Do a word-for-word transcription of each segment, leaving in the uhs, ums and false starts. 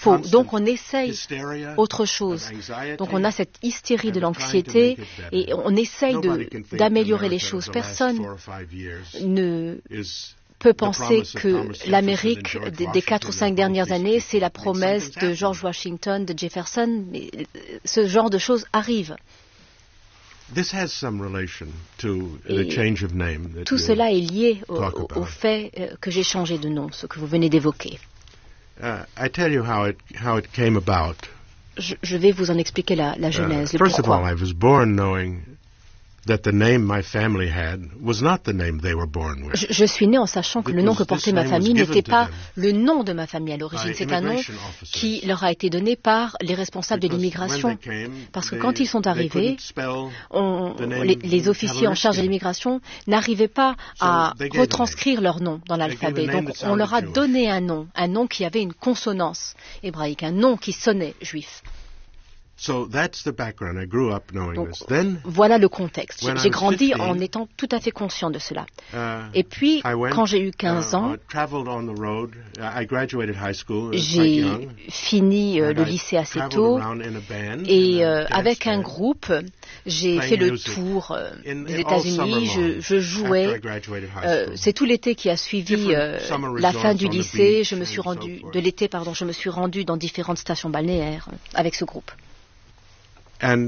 faux. Donc on essaye autre chose. Donc on a cette hystérie de l'anxiété et on essaye de, d'améliorer les choses. Personne ne peut penser que l'Amérique des quatre ou cinq dernières années, c'est la promesse de George Washington, de Jefferson. Mais ce genre de choses arrive. This has some relation to the change of name that tout cela est lié au, au fait que j'ai changé de nom, ce que vous venez d'évoquer. Uh, I tell you how it how it came about. Je, je vais vous en expliquer la, la genèse, uh, le pourquoi. First of all, I was born knowing that the name my family had was not the name they were born with. Je, je suis né en sachant que It le nom was, que portait ma famille n'était pas le nom de ma famille à l'origine. C'est un nom qui leur a été donné par les responsables de l'immigration. Parce que quand ils sont arrivés, on, les, les officiers en charge de l'immigration n'arrivaient pas à retranscrire leur nom dans l'alphabet. Donc on leur a donné un nom, un nom qui avait une consonance hébraïque, un nom qui sonnait juif. So that's the background. I grew up knowing Donc, this. Then, voilà le contexte. J'ai grandi fifteen, en étant tout à fait conscient de cela. Uh, Et puis, I went, quand j'ai eu quinze ans, uh, j'ai fini euh, le lycée assez tôt et euh, avec un groupe, j'ai fait le tour euh, des États-Unis. Je, je jouais. Euh, c'est tout l'été qui a suivi euh, la fin du lycée. Je me suis rendu de l'été, pardon. Je me suis rendu dans différentes stations balnéaires euh, avec ce groupe. And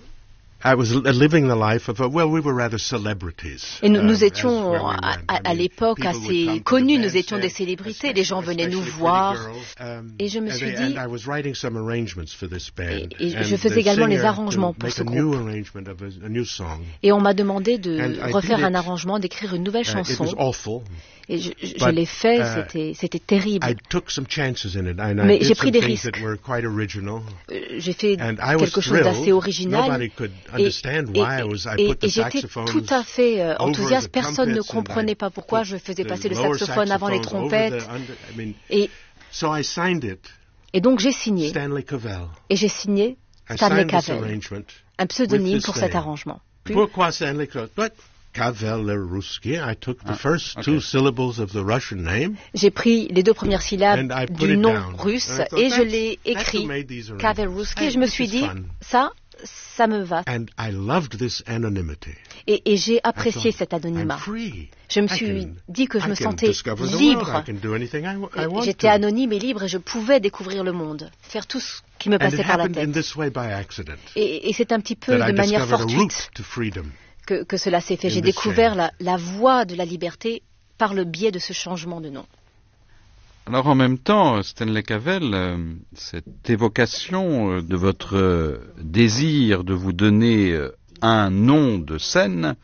I was living the life of a, well, we were rather celebrities. Et nous, nous um, étions we à, à, à l'époque assez connus, nous étions des célébrités, les gens venaient nous voir. Um, et je me suis they, dit, and I was writing some arrangements for this band, et, et and je faisais également les arrangements pour ce groupe. A, a new song. Et on m'a demandé de And refaire it, un arrangement, d'écrire une nouvelle chanson. Uh, it was awful. Et je, je, But, je l'ai fait, uh, c'était, c'était terrible. I took some chances in it, and Mais I did j'ai pris some des things risques. that were quite original. Euh, j'ai fait And I was quelque chose d'assez thrilled. original. Nobody could Et, understand et, why I was, I et, put the et j'étais saxophones tout à fait euh, over enthousiaste. the Personne ne trumpets, and comprenait I pas pourquoi put je faisais the passer le lower saxophone avant les saxophones over trompettes. the under- I mean, Et, so I signed it, et donc j'ai signé. Stanley Cavell. Et j'ai signé I Stanley signed this Cavell, arrangement un pseudonyme with pour this cet name. arrangement. Pourquoi Stanley Cavell? But Kavelerusky, I took the Ah, first okay. two syllables of the Russian name. J'ai pris les deux premières syllabes And I put du it nom down. russe And I thought, et je that's- l'ai that's écrit who made these arrangements. Kaveruski. Et je And me this suis is dit, fun. ça, ça me va. And I loved this anonymity. Et, et j'ai I apprécié thought, cet anonymat. I'm free. Je me I suis can- dit que je I me can sentais discover the world. libre. I can do anything I, I Et want J'étais to. anonyme et libre et je pouvais découvrir le monde, faire tout ce qui me And it passait par la happened in tête. this way by accident. Et, et c'est un petit peu That I de manière discovered a fortuite route to freedom. que, que cela s'est fait. in J'ai this découvert change. la, la voie de la liberté par le biais de ce changement de nom. Alors en même temps, Stanley Cavell, euh, cette évocation euh, de votre euh, désir de vous donner euh, un nom de scène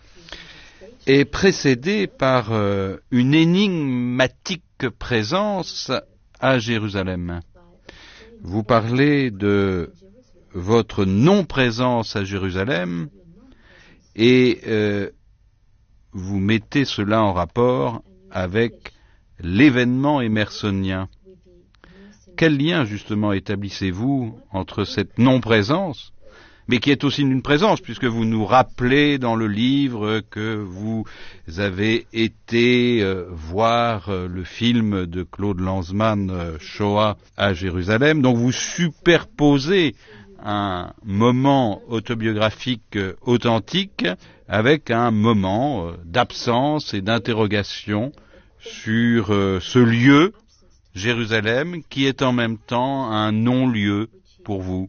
est précédée par euh, une énigmatique présence à Jérusalem. Vous parlez de votre non-présence à Jérusalem et euh, vous mettez cela en rapport avec l'événement émersonien. Quel lien, justement, établissez-vous entre cette non-présence, mais qui est aussi une présence, puisque vous nous rappelez dans le livre que vous avez été euh, voir euh, le film de Claude Lanzmann, euh, Shoah, à Jérusalem, donc vous superposez un moment autobiographique euh, authentique avec un moment euh, d'absence et d'interrogation sur euh, ce lieu, Jérusalem, qui est en même temps un non-lieu pour vous.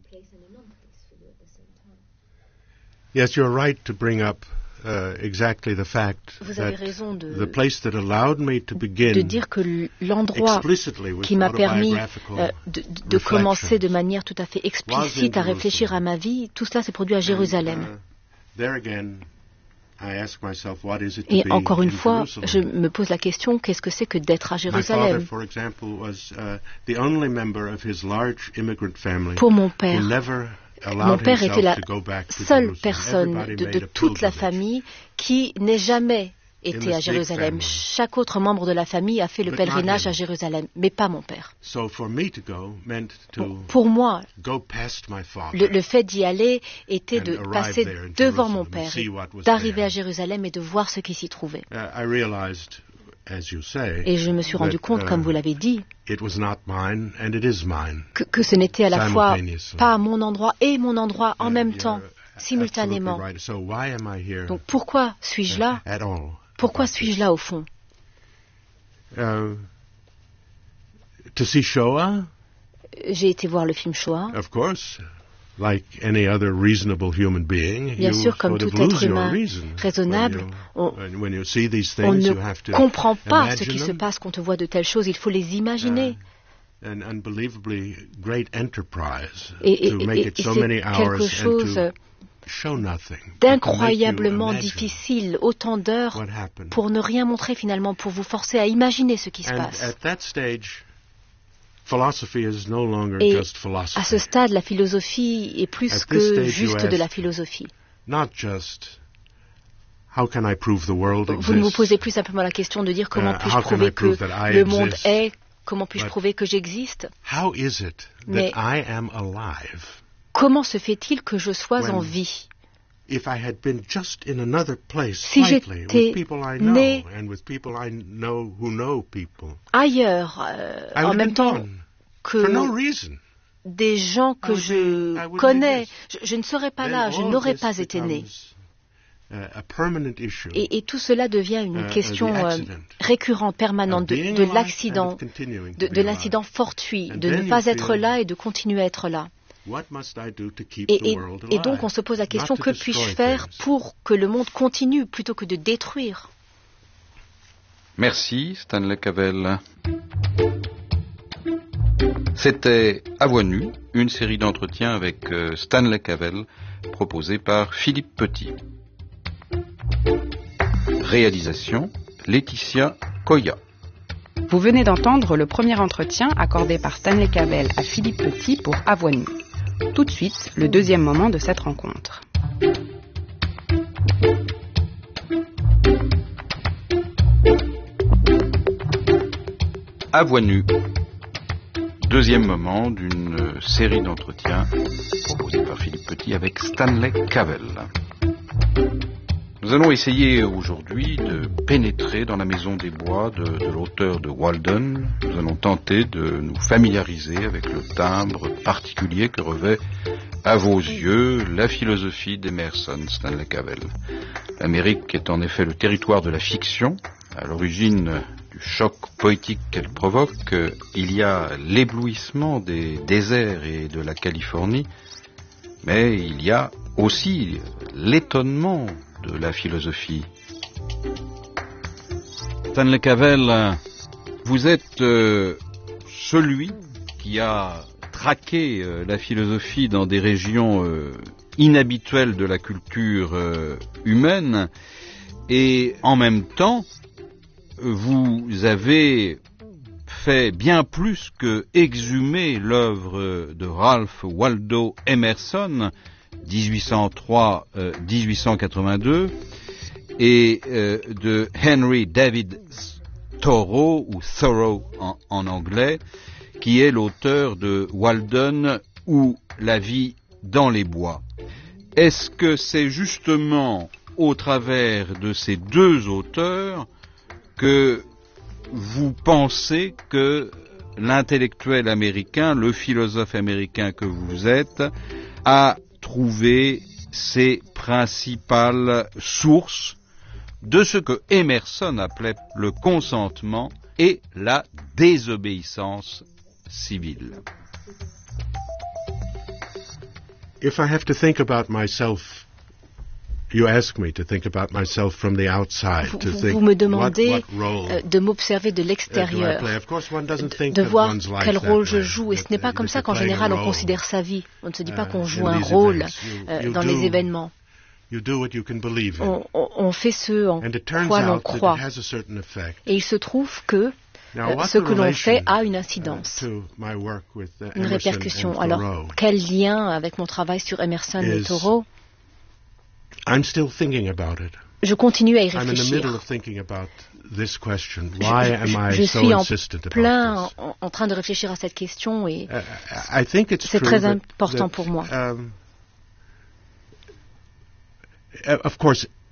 Yes, you're right to bring up uh, exactly the fact Vous avez that raison de, the place that allowed me to begin de dire que l'endroit explicitly with qui m'a permis autobiographical euh, de, de, de commencer de reflections manière tout à fait explicite à réfléchir à ma vie, tout cela s'est produit à Jérusalem. And, uh, there again, I ask myself, what is it to Et be encore une in fois, Jerusalem? je me pose la question, qu'est-ce que c'est que d'être à My father, Jérusalem? for example, was uh, the only member of his large immigrant family Pour mon who père, never mon allowed père était la himself to go back to seule Jerusalem. personne Everybody de, made de a toute la pilgrimage. famille qui n'ait jamais In été this à big Jérusalem. family. Chaque autre membre de la famille a fait le But not pèlerinage him. à Jérusalem, mais pas mon père. So for me to go meant to Pour moi, go past my father. le, le fait d'y aller était And de arrive passer there in devant Jerusalem mon and père, see what was d'arriver there. à Jérusalem et de voir ce qui s'y trouvait. Uh, I realized Et je me suis rendu compte, comme vous l'avez dit, que, que ce n'était à la fois pas mon endroit et mon endroit en même temps, simultanément. Donc pourquoi suis-je là? Pourquoi suis-je là au fond? Uh, to see Shoah? J'ai été voir le film Shoah. Of course, like any other reasonable human being, bien sûr, comme tout être humain raisonnable, on, on ne comprend pas ce qui se passe quand on voit de telles choses. Il faut les imaginer. Uh, an unbelievably great enterprise et, et, to make et, it so et many hours quelque chose and to show nothing, d'incroyablement difficile, autant d'heures pour ne rien montrer finalement, pour vous forcer à imaginer ce qui se and passe. At that stage, philosophy is no longer et just philosophy. À ce stade, la philosophie est plus at que juste de la philosophie. Not just how can I prove the world exists, vous ne vous posez plus simplement la question de dire comment uh, puis-je prouver que le monde exist, est, comment puis-je prouver que j'existe. How is it that Mais I am alive? Comment se fait-il que je sois en vie? If I had been just in another place, si slightly, j'étais with people I know, né and with people I know who know people, ailleurs, euh, en même temps que no reason. des gens que je I connais, je, je ne serais pas là, je n'aurais pas été né. Et, et tout cela devient une uh, question euh, récurrente, permanente, de, de l'accident, de, de l'incident fortuit, de ne pas être là et de continuer à être là. Et, et, et donc on se pose la question, que puis-je faire pour que le monde continue plutôt que de détruire? Merci Stanley Cavell. C'était À Voix nue, une série d'entretiens avec Stanley Cavell, proposée par Philippe Petit. Réalisation, Laetitia Koya. Vous venez d'entendre le premier entretien accordé par Stanley Cavell à Philippe Petit pour À Voix nue. Tout de suite, le deuxième moment de cette rencontre. À Voix nue. Deuxième moment d'une série d'entretiens proposés par Philippe Petit avec Stanley Cavell. Nous allons essayer aujourd'hui de pénétrer dans la maison des bois de, de l'auteur de Walden. Nous allons tenter de nous familiariser avec le timbre particulier que revêt, à vos yeux, la philosophie d'Emerson, Stanley Cavell. L'Amérique est en effet le territoire de la fiction. À l'origine du choc poétique qu'elle provoque, il y a l'éblouissement des déserts et de la Californie, mais il y a aussi l'étonnement de la philosophie. Stanley Cavell, vous êtes euh, celui qui a traqué euh, la philosophie dans des régions euh, inhabituelles de la culture euh, humaine, et en même temps, vous avez fait bien plus que exhumer l'œuvre de Ralph Waldo Emerson, dix-huit cent trois à dix-huit cent quatre-vingt-deux, et euh, de Henry David Thoreau, ou Thoreau en, en anglais, qui est l'auteur de Walden ou La vie dans les bois. Est-ce que c'est justement au travers de ces deux auteurs que vous pensez que l'intellectuel américain, le philosophe américain que vous êtes, a trouvé ses principales sources de ce que Emerson appelait le consentement et la désobéissance civile? If I have to think about myself, you ask me to think about myself from the outside. Vous, to vous, think vous me demandez what, what role, euh, de m'observer de l'extérieur, de, de voir quel rôle je joue. Et ce n'est pas comme ça qu'en général on considère sa vie. On ne se dit pas qu'on joue un rôle euh, dans les événements. On, on, on fait ce en quoi l'on croit. Et il se trouve que euh, ce que l'on fait a une incidence, une répercussion. Alors, quel lien avec mon travail sur Emerson et Thoreau? I'm still thinking about it. Je continue à y réfléchir. I'm in the middle of thinking about this question. Why am I je so suis en insistent about plein this? en, en train de réfléchir à cette question et uh, I think it's c'est true très that, important that, pour moi. Um, of course,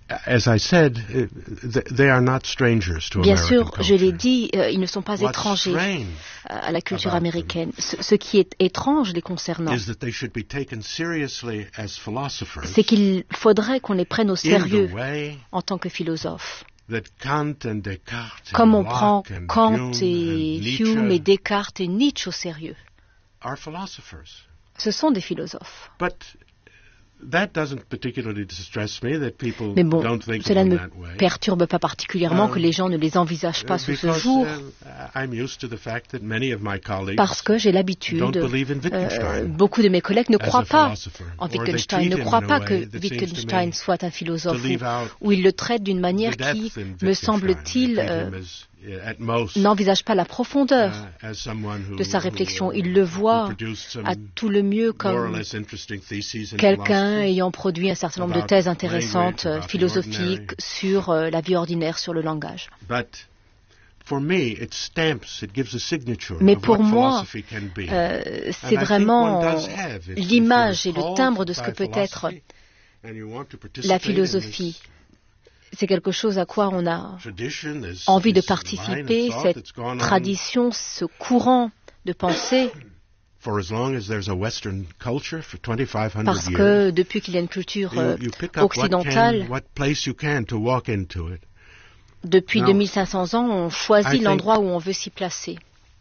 as I said, they are not strangers to Bien American sûr, culture. je l'ai dit, euh, ils ne sont pas What's étrangers strange à la culture about américaine. Ce, ce qui est étrange les concernant, is that they should be taken seriously as philosophers c'est qu'il faudrait qu'on les prenne au in sérieux the way en tant que philosophes. that Kant and Descartes Comme and on prend Locke and Kant Hume et and Nietzsche Hume et Descartes et Nietzsche au sérieux. are philosophers. Ce sont des philosophes. But that doesn't particularly distress me that people Mais bon, don't think of cela them ne that way. me perturbe pas particulièrement Um, que les gens ne les envisagent pas sous ce Because jour, uh, I'm used to the fact that many of my colleagues parce que j'ai don't l'habitude, believe in euh, Wittgenstein beaucoup de mes collègues ne as croient a pas philosopher, en or they Wittgenstein, treat ne him croient in a pas way que that seems to Wittgenstein me soit un philosophe, to leave out ou ils le traitent d'une manière the depth qui, in me Wittgenstein. semble-t-il, They treat euh, him as, uh, at most, n'envisage pas la profondeur uh, as someone who- de sa who, réflexion. uh, Il le who voit produced some à tout le mieux more or comme less interesting theses in quelqu'un philosophy. ayant produit un certain nombre de about thèses intéressantes, language, euh, about the philosophiques, ordinary. sur euh, la vie ordinaire, sur le langage. But for me, it stamps, it gives a signature Mais of pour what moi, philosophy can be. euh, And c'est I think vraiment one does have, if- if l'image et you're le called timbre de ce by que peut être philosophy and you want to participate la in philosophie. this C'est quelque chose à quoi on a tradition, this- envie de this line of participer, thought cette that's gone on tradition, ce courant de pensée, for as long as there's a Western culture for twenty-five hundred parce years. que depuis qu'il y a une culture euh, You, you pick up what, occidentale, can, what place you can to walk into it. depuis Now, deux mille cinq cents ans, on I choisit think- l'endroit où on veut s'y placer.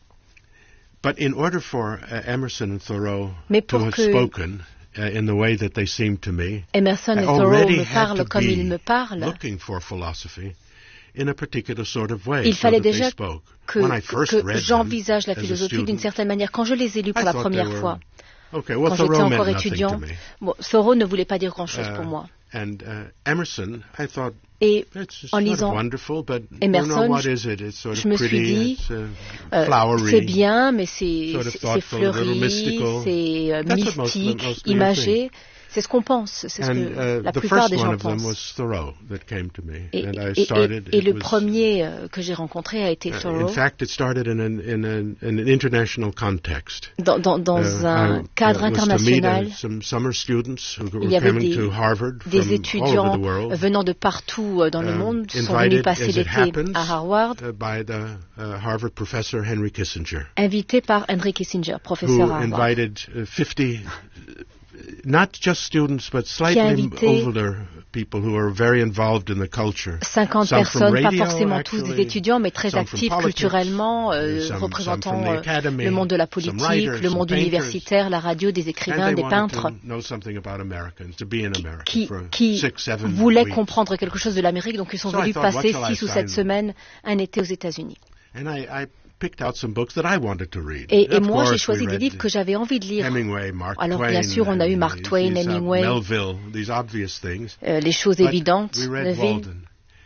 But in order for uh, Emerson and Thoreau Mais to pour have que spoken uh, in the way that they seem to me, Emerson I et Thoreau already me had parlent to comme be ils me parlent, looking for philosophy in a particular sort of way. il so fallait that they déjà spoke. que, When I first que read them j'envisage la as a philosophie d'une student, certaine manière. Quand je les ai lus pour I la thought they première were- fois, Okay, well, quand j'étais Thoreau meant encore nothing étudiant, to me. bon, Thoreau ne voulait pas dire grand-chose Uh, pour moi. And uh, Emerson, I thought, Et it's just en sort of lisant wonderful, but Emerson, you know, what is it? It's sort je of me suis pretty, dit, it's uh, euh, flowery. c'est bien, mais c'est sort of c'est- c'est thoughtful, a little fleuri, mystical. c'est euh, That's what most- mystique, most people imagé. C'est ce qu'on pense, c'est ce And que uh, la the plupart first des one gens of them pensent. was Thoreau that came to me, Et, and I et- et- started. et it le was, premier euh, que j'ai rencontré a été uh, Thoreau, in fact, it started in an, in an, in an international context. dans, dans, dans Uh, un I, cadre uh, was to meet, international. uh, some summer students who Il y were avait coming des, to Harvard des from all over étudiants the world. venant de partout euh, dans le Um, monde, sont venus invited, passer as it l'été happens, à Harvard, uh, by the uh, Harvard professor Henry Kissinger, invités par Henry Kissinger, who professeur à Harvard, invited uh, fifty, not just students, but slightly invité older people who are very involved in the culture. cinquante Some from personnes, pas radio, forcément tous des actually, étudiants, mais très some from actifs politics, culturellement, euh, some- représentant some from the euh, academy, le monde de la some politique, writers, le some monde painters. universitaire, la radio, des And écrivains, they des wanted peintres, to know something about Americans, to be in America qui, for qui six, seven voulaient weeks. comprendre quelque chose de l'Amérique, donc ils sont So I venus thought, what passer shall I six ou sign sept them? semaines un été aux États-Unis. And I, I picked out some books that I wanted to read. Et, et Of moi, j'ai course, choisi we des read livres que j'avais envie de lire. Hemingway, Mark Alors, Twain, bien sûr, on a eu and Mark Twain, these, uh, Hemingway, Melville, these obvious things. euh, les choses But évidentes, we read Melville. Walden.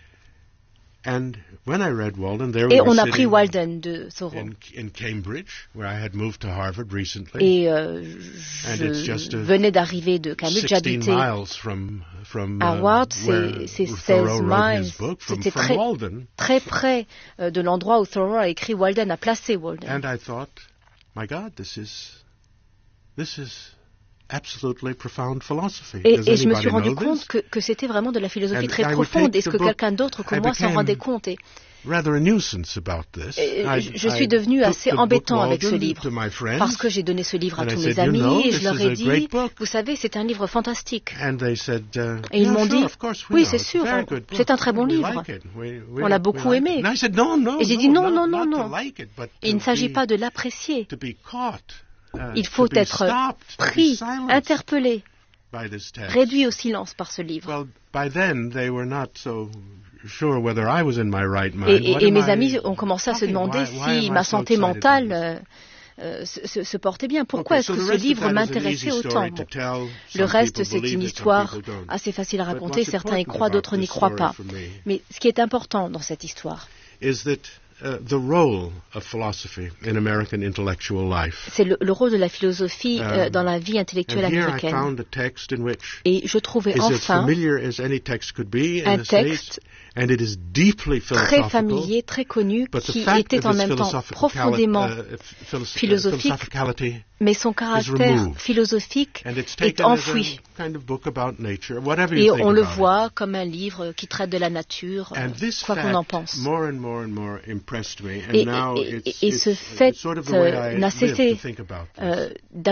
And when I read Walden, there Et we were on a pris sitting Walden de Thoreau. in, in Cambridge, where I had moved to Harvard recently. Et euh, And it's just je a venais d'arriver de Cambridge, sixteen j'habitais miles from, from uh, Harvard, where c'est c'est Thoreau seize wrote miles, his book, from, c'était from très, Walden. très près euh, de l'endroit où Thoreau a écrit Walden, a placé Walden. And I thought, my God, this is, this is absolutely profound philosophy. Et, Does et je me suis anybody rendu know compte this? que, que c'était vraiment de la philosophie And très I would profonde. take Est-ce the que book- quelqu'un d'autre que I moi s'en became rendait compte? Et Rather a nuisance about this. Et I- je je suis I devenu took assez the book embêtant avec ce Walden livre, to my friends, parce que j'ai donné ce livre à and I tous said, mes "You amis know, et this je leur is ai a dit, great book." vous savez, c'est un livre fantastique. And they said, uh, Et ils "Yeah, m'ont sure, dit, of course, we oui, know. c'est It's a sûr, very good c'est book. un très bon We livre. like it. We- we- On l'a we beaucoup like it." aimé. And I said, "No, no, Et j'ai no, dit non, not- non, non, not non. to like it, but Il to ne s'agit be- pas de l'apprécier. to be caught, uh, Il to faut be être stopped, to be pris, silenced interpellé, by this text. réduit au silence par ce livre. Well, by then they were not so sure whether I was in my right mind. Et, What et- et am mes I amis ont commencé à se talking? demander Why- why si am ma I so santé excited mentale about this? euh, euh, se, se- se portait bien. Pourquoi Okay, est-ce so que the ce rest of livre that is an m'intéressait easy autant? story to Bon. tell. Le Some reste, people c'est believe une it, some histoire people don't. assez facile à But raconter. what's Certains y important croient, about d'autres n'y this croient story pas. for me Mais ce qui est important dans cette histoire, is that uh, the role of philosophy in American intellectual life. c'est le, le rôle de la philosophie euh, Um, dans la vie intellectuelle And here I américaine. found a text in which Et je trouvais is as enfin familiar as any text could be in un the States, texte and it is deeply très familier, très connu, qui était en même temps profondément uh, philosophique, mais son caractère philosophique est enfoui. Kind of book about nature, whatever et you think on le about voit it. comme un livre qui traite de la nature, quoi qu'on en pense. More and more and more impressed me, and et, now et, it's, et it's, ce fait it's sort of the way I n'a live cessé to think about this. euh,